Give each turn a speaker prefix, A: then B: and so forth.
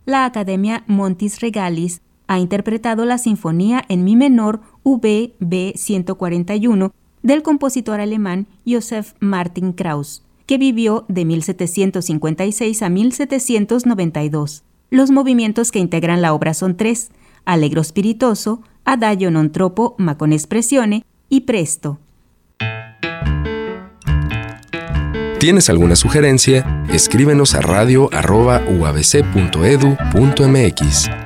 A: la Academia Montis Regalis ha interpretado la Sinfonía en Mi menor VB 141 del compositor alemán Joseph Martin Krauss, que vivió de 1756 a 1792. Los movimientos que integran la obra son 3: Allegro spiritoso, Adagio non troppo ma con espressione y Presto.
B: ¿Tienes alguna sugerencia? Escríbenos a radio@uabc.edu.mx.